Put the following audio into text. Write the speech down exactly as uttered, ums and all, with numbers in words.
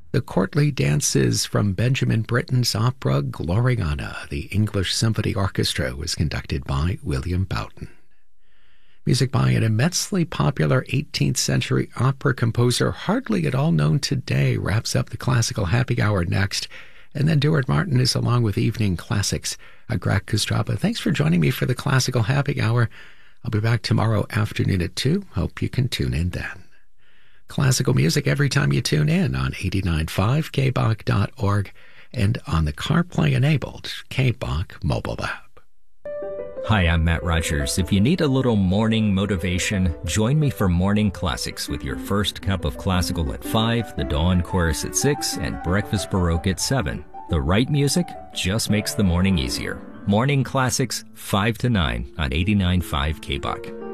The courtly dances from Benjamin Britten's opera Gloriana. The English Symphony Orchestra was conducted by William Bowden. Music by an immensely popular eighteenth century opera composer hardly at all known today wraps up the Classical Happy Hour next. And then Duard Martin is along with Evening Classics. I'm Greg Kostrapa. Thanks for joining me for the Classical Happy Hour. I'll be back tomorrow afternoon at two. Hope you can tune in then. Classical music every time you tune in on eighty-nine point five K B O C dot org and on the CarPlay-enabled K B O C mobile app. Hi, I'm Matt Rogers. If you need a little morning motivation, join me for Morning Classics with your first cup of classical at five, the Dawn Chorus at six, and Breakfast Baroque at seven. The right music just makes the morning easier. Morning Classics, five to nine on eighty-nine point five K B O C.